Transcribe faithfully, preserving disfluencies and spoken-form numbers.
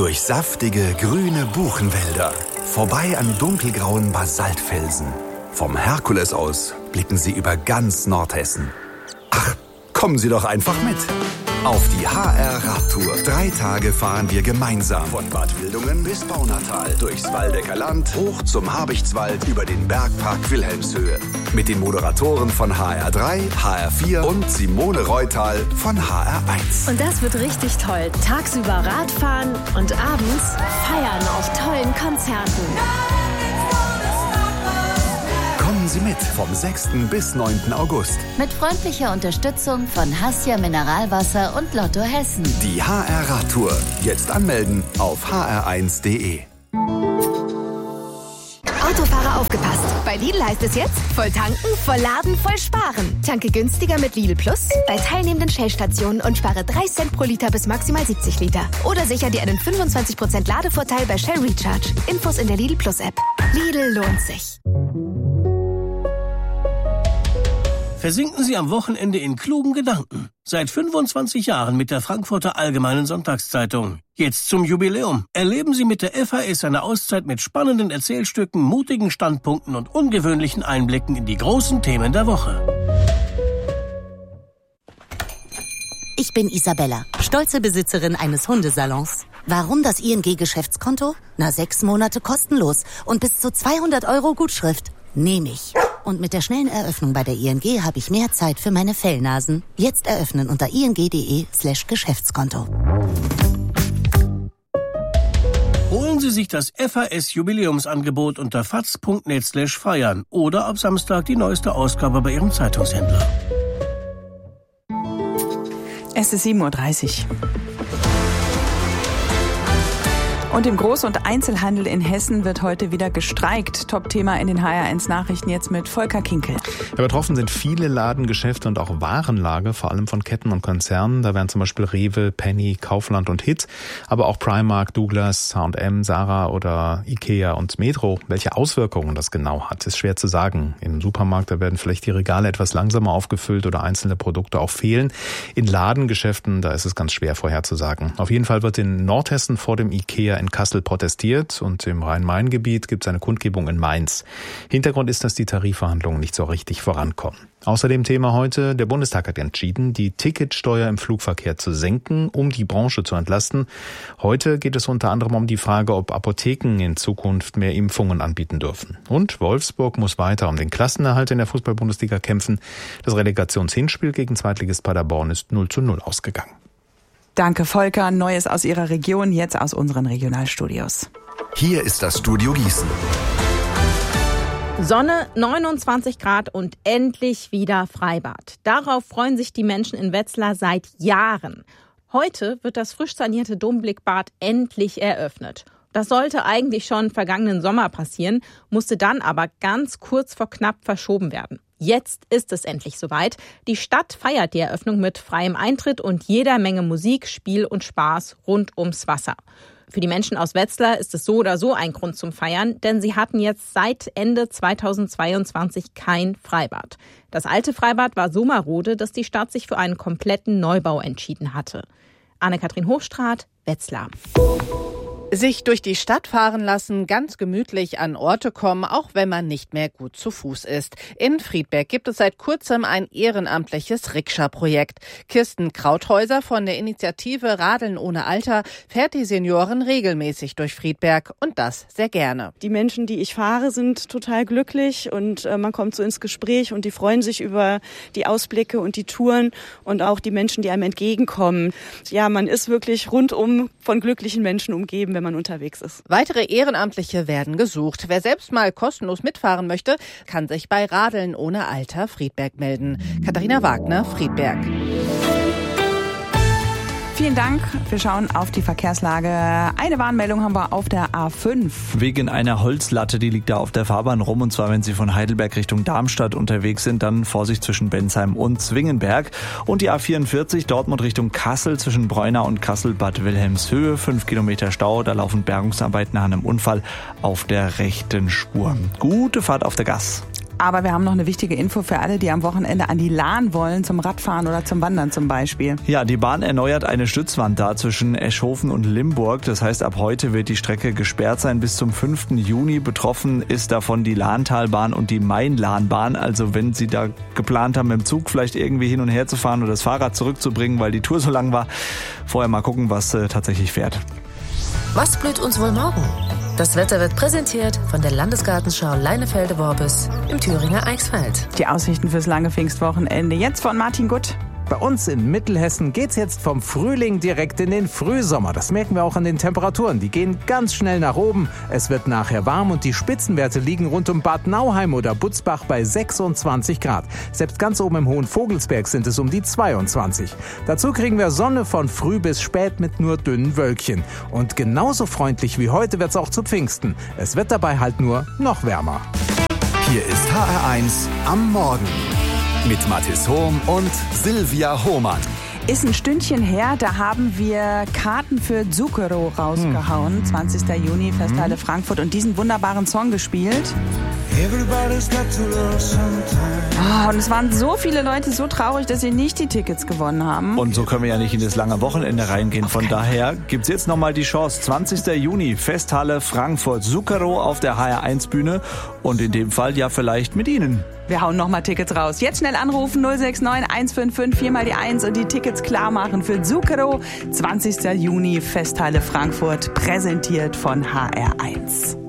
Durch saftige, grüne Buchenwälder. Vorbei an dunkelgrauen Basaltfelsen. Vom Herkules aus blicken Sie über ganz Nordhessen. Ach, kommen Sie doch einfach mit. Auf die H R-Radtour. Drei Tage fahren wir gemeinsam. Von Bad Wildungen bis Baunatal. Durchs Waldecker Land, hoch zum Habichtswald, über den Bergpark Wilhelmshöhe. Mit den Moderatoren von H R drei, H R vier und Simone Reutal von H R eins. Und das wird richtig toll. Tagsüber Radfahren und abends feiern auf tollen Konzerten. Kommen Sie mit vom sechsten bis neunten August. Mit freundlicher Unterstützung von Hassia Mineralwasser und Lotto Hessen. Die H R-Radtour. Jetzt anmelden auf h r eins punkt d e. Autofahrer aufgepasst. Bei Lidl heißt es jetzt, voll tanken, voll laden, voll sparen. Tanke günstiger mit Lidl Plus bei teilnehmenden Shell-Stationen und spare drei Cent pro Liter bis maximal siebzig Liter. Oder sicher dir einen fünfundzwanzig Prozent Ladevorteil bei Shell Recharge. Infos in der Lidl Plus App. Lidl lohnt sich. Versinken Sie am Wochenende in klugen Gedanken. Seit fünfundzwanzig Jahren mit der Frankfurter Allgemeinen Sonntagszeitung. Jetzt zum Jubiläum. Erleben Sie mit der F A S eine Auszeit mit spannenden Erzählstücken, mutigen Standpunkten und ungewöhnlichen Einblicken in die großen Themen der Woche. Ich bin Isabella, stolze Besitzerin eines Hundesalons. Warum das I N G-Geschäftskonto? Na, sechs Monate kostenlos und bis zu zweihundert Euro Gutschrift. Nehme ich. Und mit der schnellen Eröffnung bei der I N G habe ich mehr Zeit für meine Fellnasen. Jetzt eröffnen unter ing.de slash Geschäftskonto. Holen Sie sich das F A S-Jubiläumsangebot unter faz punkt net slash feiern oder ab Samstag die neueste Ausgabe bei Ihrem Zeitungshändler. Es ist sieben Uhr dreißig. Und im Groß- und Einzelhandel in Hessen wird heute wieder gestreikt. Top-Thema in den H R eins Nachrichten jetzt mit Volker Kinkel. Ja, betroffen sind viele Ladengeschäfte und auch Warenlager, vor allem von Ketten und Konzernen. Da wären zum Beispiel Rewe, Penny, Kaufland und Hit, aber auch Primark, Douglas, H und M, Zara oder Ikea und Metro. Welche Auswirkungen das genau hat, ist schwer zu sagen. Im Supermarkt, da werden vielleicht die Regale etwas langsamer aufgefüllt oder einzelne Produkte auch fehlen. In Ladengeschäften, da ist es ganz schwer vorherzusagen. Auf jeden Fall wird in Nordhessen vor dem Ikea in Kassel protestiert und im Rhein-Main-Gebiet gibt es eine Kundgebung in Mainz. Hintergrund ist, dass die Tarifverhandlungen nicht so richtig vorankommen. Außerdem Thema heute, der Bundestag hat entschieden, die Ticketsteuer im Flugverkehr zu senken, um die Branche zu entlasten. Heute geht es unter anderem um die Frage, ob Apotheken in Zukunft mehr Impfungen anbieten dürfen. Und Wolfsburg muss weiter um den Klassenerhalt in der Fußball-Bundesliga kämpfen. Das Relegationshinspiel gegen Zweitligist Paderborn ist null zu null ausgegangen. Danke, Volker. Neues aus Ihrer Region, jetzt aus unseren Regionalstudios. Hier ist das Studio Gießen. Sonne, neunundzwanzig Grad und endlich wieder Freibad. Darauf freuen sich die Menschen in Wetzlar seit Jahren. Heute wird das frisch sanierte Domblickbad endlich eröffnet. Das sollte eigentlich schon vergangenen Sommer passieren, musste dann aber ganz kurz vor knapp verschoben werden. Jetzt ist es endlich soweit. Die Stadt feiert die Eröffnung mit freiem Eintritt und jeder Menge Musik, Spiel und Spaß rund ums Wasser. Für die Menschen aus Wetzlar ist es so oder so ein Grund zum Feiern, denn sie hatten jetzt seit Ende zweitausendzweiundzwanzig kein Freibad. Das alte Freibad war so marode, dass die Stadt sich für einen kompletten Neubau entschieden hatte. Anne-Kathrin Hochstraat, Wetzlar. Sich durch die Stadt fahren lassen, ganz gemütlich an Orte kommen, auch wenn man nicht mehr gut zu Fuß ist. In Friedberg gibt es seit kurzem ein ehrenamtliches Rikscha-Projekt. Kirsten Krauthäuser von der Initiative Radeln ohne Alter fährt die Senioren regelmäßig durch Friedberg und das sehr gerne. Die Menschen, die ich fahre, sind total glücklich und äh, man kommt so ins Gespräch und die freuen sich über die Ausblicke und die Touren und auch die Menschen, die einem entgegenkommen. Ja, man ist wirklich rundum von glücklichen Menschen umgeben, wenn man unterwegs ist. Weitere Ehrenamtliche werden gesucht. Wer selbst mal kostenlos mitfahren möchte, kann sich bei Radeln ohne Alter Friedberg melden. Katharina Wagner, Friedberg. Vielen Dank. Wir schauen auf die Verkehrslage. Eine Warnmeldung haben wir auf der A fünf. Wegen einer Holzlatte, die liegt da auf der Fahrbahn rum. Und zwar, wenn Sie von Heidelberg Richtung Darmstadt unterwegs sind, dann Vorsicht zwischen Bensheim und Zwingenberg. Und die A vierundvierzig, Dortmund Richtung Kassel, zwischen Breuna und Kassel-Bad Wilhelmshöhe. Fünf Kilometer Stau, da laufen Bergungsarbeiten nach einem Unfall auf der rechten Spur. Gute Fahrt auf der Gass. Aber wir haben noch eine wichtige Info für alle, die am Wochenende an die Lahn wollen, zum Radfahren oder zum Wandern zum Beispiel. Ja, die Bahn erneuert eine Stützwand da zwischen Eschhofen und Limburg. Das heißt, ab heute wird die Strecke gesperrt sein bis zum fünften Juni. Betroffen ist davon die Lahntalbahn und die Main-Lahnbahn. Also wenn Sie da geplant haben, mit dem Zug vielleicht irgendwie hin und her zu fahren oder das Fahrrad zurückzubringen, weil die Tour so lang war, vorher mal gucken, was äh, tatsächlich fährt. Was blüht uns wohl morgen? Das Wetter wird präsentiert von der Landesgartenschau Leinefelde-Worbis im Thüringer Eichsfeld. Die Aussichten fürs lange Pfingstwochenende jetzt von Martin Gutt. Bei uns in Mittelhessen geht's jetzt vom Frühling direkt in den Frühsommer. Das merken wir auch an den Temperaturen. Die gehen ganz schnell nach oben. Es wird nachher warm und die Spitzenwerte liegen rund um Bad Nauheim oder Butzbach bei sechsundzwanzig Grad. Selbst ganz oben im Hohen Vogelsberg sind es um die zweiundzwanzig. Dazu kriegen wir Sonne von früh bis spät mit nur dünnen Wölkchen. Und genauso freundlich wie heute wird's auch zu Pfingsten. Es wird dabei halt nur noch wärmer. Hier ist H R eins am Morgen mit Mathis Hohm und Silvia Hohmann. Ist ein Stündchen her, da haben wir Karten für Zucchero rausgehauen. Hm. zwanzigster Juni, Festhalle hm. Frankfurt, und diesen wunderbaren Song gespielt. Oh, und es waren so viele Leute so traurig, dass sie nicht die Tickets gewonnen haben. Und so können wir ja nicht in das lange Wochenende reingehen. Von okay. daher gibt's jetzt nochmal die Chance. zwanzigster Juni, Festhalle Frankfurt, Zucchero auf der H R eins Bühne. Und in dem Fall ja vielleicht mit Ihnen. Wir hauen nochmal Tickets raus. Jetzt schnell anrufen null sechs neun eins fünf fünf vier mal die eins und die Tickets klar machen für Zucchero. zwanzigster Juni, Festhalle Frankfurt, präsentiert von H R eins.